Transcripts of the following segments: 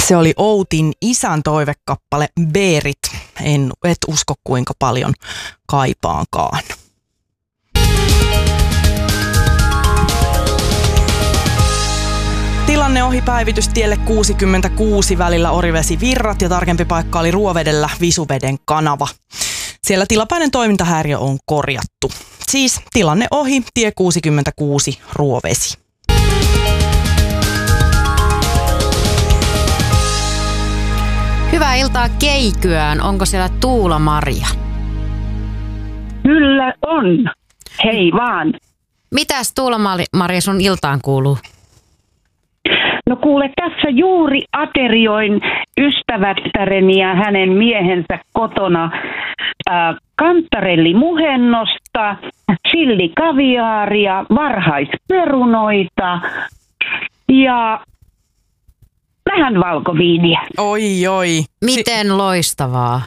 Se oli Outin isän toivekappale Beerit. Et usko kuinka paljon kaipaankaan. Tilanne ohi päivitys tielle 66 välillä Orivesi-Virrat ja tarkempi paikka oli Ruovedellä Visuveden kanava. Siellä tilapäinen toimintahäiriö on korjattu. Siis tilanne ohi tie 66 Ruovesi. Hyvää iltaa Keikyään. Onko siellä Tuula-Maria? Kyllä on. Hei vaan. Mitäs Tuula-Maria sun iltaan kuuluu? No kuule, tässä juuri aterioin ystävättäreni ja hänen miehensä kotona kantarellimuhennosta, chillikaviaaria, varhaisperunoita ja vähän valkoviiniä. Oi. Miten loistavaa.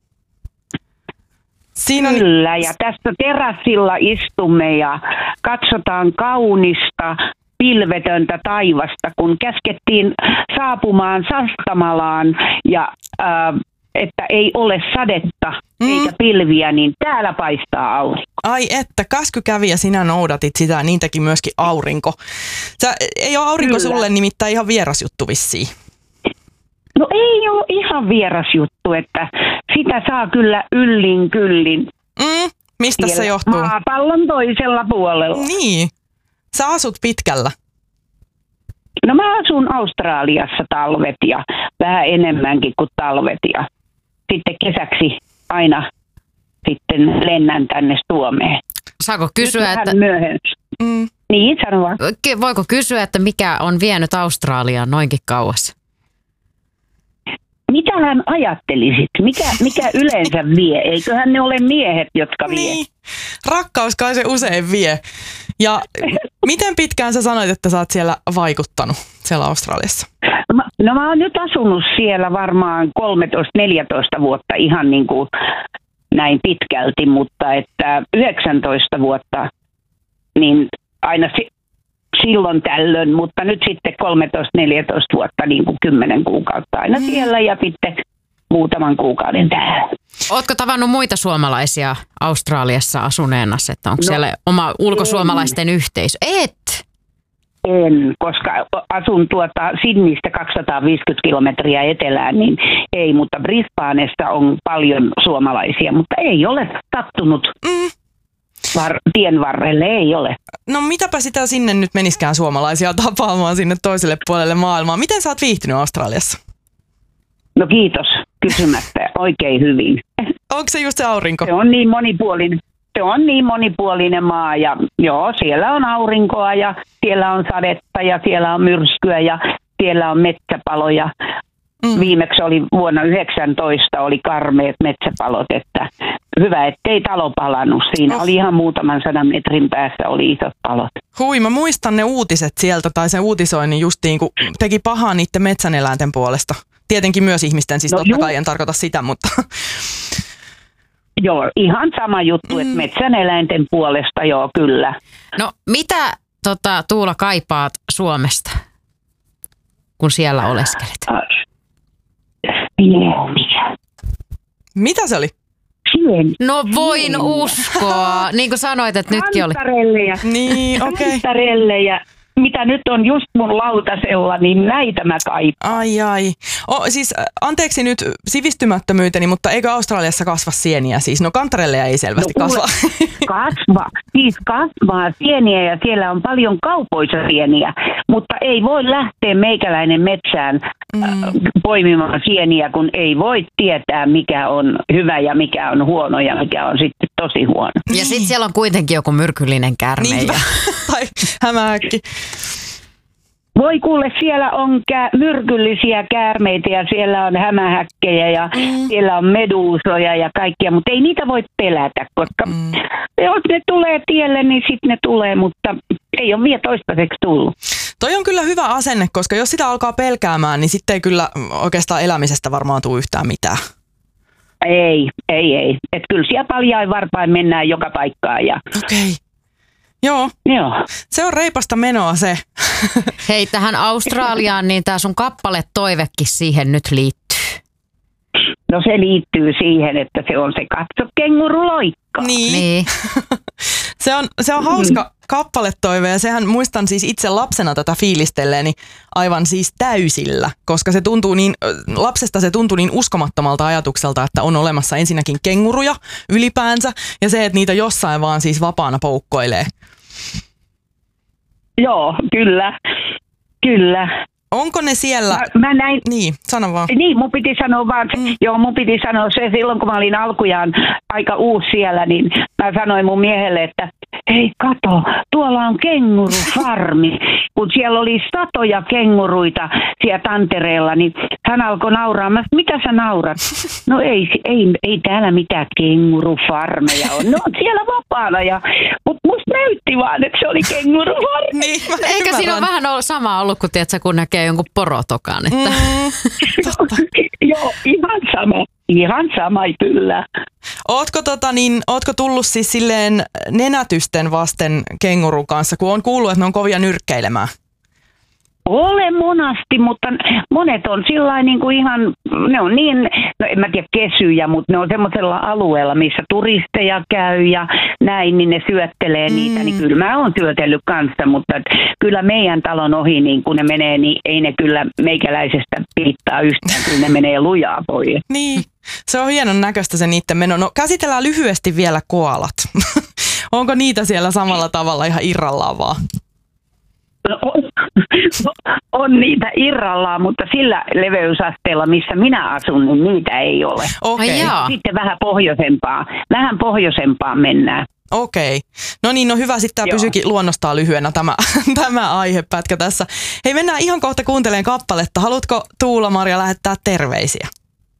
Kyllä, ja tässä terassilla istumme ja katsotaan kaunista pilvetöntä taivasta, kun käskettiin saapumaan Sastamalaan ja että ei ole sadetta eikä pilviä, niin täällä paistaa aurinko. Ai että, käsky kävi ja sinä noudatit sitä, niin teki myöskin aurinko. Ei ole aurinko Kyllä. sulle nimittäin ihan vieras juttu vissiin. No ei ole ihan vieras juttu, että sitä saa kyllä yllin kyllin. Mistä se johtuu? Maapallon toisella puolella. Niin. Sä asut pitkällä. No mä asun Australiassa talvet ja vähän enemmänkin kuin talvet ja sitten kesäksi aina sitten lennän tänne Suomeen. Saako kysyä, että Niin, sano vaan. Voiko kysyä, että mikä on vienyt Australiaan noinkin kauas? Mitähän ajattelisit? Mikä yleensä vie? Eiköhän ne ole miehet, jotka vie? Niin. Rakkaus kai se usein vie. Ja miten pitkään sä sanoit, että sä oot siellä vaikuttanut, siellä Australiassa? No mä oon nyt asunut siellä varmaan 13-14 vuotta ihan niin kuin näin pitkälti, mutta että 19 vuotta niin aina silloin tällöin, mutta nyt sitten 13-14 vuotta niin kuin 10 kuukautta aina siellä ja sitten muutaman kuukauden täällä. Ootko tavannut muita suomalaisia Australiassa asuneena, että onko siellä oma ulkosuomalaisten yhteisö? En, koska asun Sydneystä 250 kilometriä etelään, niin ei, mutta Brisbaneessa on paljon suomalaisia, mutta ei ole sattunut tien varrelle, ei ole. No mitäpä sitä sinne nyt meniskään suomalaisia tapaamaan sinne toiselle puolelle maailmaa. Miten sä oot viihtynyt Australiassa? No kiitos kysymättä, oikein hyvin. Onko se just se aurinko? Se on niin monipuolinen. Se on niin monipuolinen maa ja joo, siellä on aurinkoa ja siellä on sadetta ja siellä on myrskyä ja siellä on metsäpaloja. Viimeksi oli vuonna 19 oli karmeet metsäpalot, että hyvä ettei talo palannut. Siinä oli ihan muutaman 100 metrin päässä oli isot palot. Hui, mä muistan ne uutiset sieltä tai sen uutisoinnin justiin, kun teki pahaa niiden metsäneläinten puolesta. Tietenkin myös ihmisten, siis totta kai en tarkoita sitä, mutta... Joo, ihan sama juttu, että metsäneläinten puolesta joo, kyllä. No mitä Tuula kaipaat Suomesta, kun siellä oleskelet? Mitä se oli? No voin uskoa, niin kuin sanoit, että nytkin oli. Kantarelleja. Niin, okei. Kantarelleja. Mitä nyt on just mun lautasella, niin näitä mä kaipaan. Ai. Siis anteeksi nyt sivistymättömyyteni, mutta eikö Australiassa kasva sieniä? Siis kantarelleja ei selvästi kasva. Kasvaa sieniä ja siellä on paljon kaupoissa sieniä, mutta ei voi lähteä meikäläinen metsään poimimaan sieniä, kun ei voi tietää mikä on hyvä ja mikä on huono ja mikä on sitten tosi huono. Ja sitten siellä on kuitenkin joku myrkyllinen käärme. Tai hämähäkki. Voi kuule, siellä on myrkyllisiä käärmeitä ja siellä on hämähäkkejä ja siellä on meduusoja ja kaikkia, mutta ei niitä voi pelätä, koska jos ne tulee tielle, niin sitten ne tulee, mutta ei ole vielä toistaiseksi tullut. Toi on kyllä hyvä asenne, koska jos sitä alkaa pelkäämään, niin sitten ei kyllä oikeastaan elämisestä varmaan tule yhtään mitään. Ei. Että kyllä siellä paljain varpain mennään joka paikkaan. Ja... Okei. Joo. Joo. Se on reipasta menoa se. Hei, tähän Australiaan, niin tää sun kappale-toivekin siihen nyt liittyy. No se liittyy siihen, että se on se katso kenguruloikka. Niin. Se on hauska kappaletoive ja sehän muistan siis itse lapsena tätä fiilistelleeni aivan siis täysillä, koska lapsesta se tuntui niin uskomattomalta ajatukselta, että on olemassa ensinnäkin kenguruja ylipäänsä ja se, että niitä jossain vaan siis vapaana poukkoilee. Joo, kyllä. Onko ne siellä? Mä näin. Niin, sano vaan. Niin, mun piti sanoa se silloin, kun mä olin alkujaan aika uusi siellä, niin mä sanoin mun miehelle, että hei kato, tuolla on kengurufarmi. Kun siellä oli satoja kenguruita siellä tantereella, niin hän alkoi nauraa. Mä sanoin, mitä sä naurat? No ei täällä mitään kengurufarmeja ole. No on siellä vapaana, mutta musta näytti vaan, että se oli kengurufarmi. Niin, Eikä siinä ole vähän sama ollut, kun, tiedätkö, kun näkee jonkun porotokan. Että... Joo, ihan sama kyllä. Ootko tullut siis silleen nenätysten vasten kengurun kanssa, kun on kuullut, että ne on kovia nyrkkeilemään? Olen monasti, mutta monet on sillain niin kuin ihan, ne on niin, no en mä tiedä kesyjä, mutta ne on semmoisella alueella, missä turisteja käy ja näin, niin ne syöttelee niitä, niin kyllä mä oon syötellyt kanssa, mutta kyllä meidän talon ohi, niin kun ne menee, niin ei ne kyllä meikäläisestä piittaa yhtään, kyllä ne menee lujaa pois. Niin, se on hienon näköistä se niiden meno. No käsitellään lyhyesti vielä koalat. Onko niitä siellä samalla tavalla ihan irrallaan vaan? On niitä irrallaan, mutta sillä leveysasteella, missä minä asun, niin niitä ei ole. Okay. Sitten vähän pohjoisempaan mennään. Okei. No niin, no hyvä, sitten tämä pysyykin luonnostaan lyhyenä tämä aihepätkä tässä. Hei, mennään ihan kohta kuuntelemaan kappaletta. Haluatko Tuula-Maria lähettää terveisiä?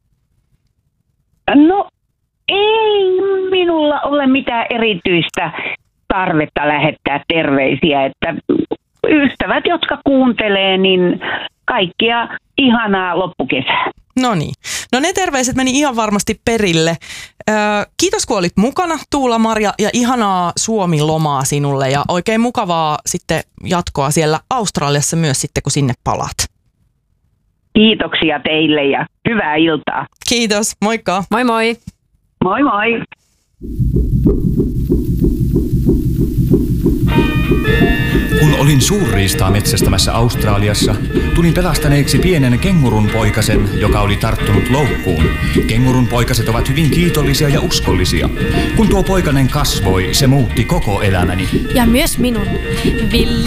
No ei minulla ole mitään erityistä tarvetta lähettää terveisiä, että ystävät, jotka kuuntelee, niin kaikkia ihanaa loppukesää. No niin. No ne terveiset meni ihan varmasti perille. Kiitos kun olit mukana, Tuula-Maria, ja ihanaa Suomi-lomaa sinulle ja oikein mukavaa sitten jatkoa siellä Australiassa myös sitten, kun sinne palaat. Kiitoksia teille ja hyvää iltaa. Kiitos, moikka. Moi moi. Moi moi. Kun olin suurriistaa metsästämässä Australiassa, tulin pelastaneeksi pienen kengurun poikasen, joka oli tarttunut loukkuun. Kengurun poikaset ovat hyvin kiitollisia ja uskollisia. Kun tuo poikanen kasvoi, se muutti koko elämäni. Ja myös minun. Villi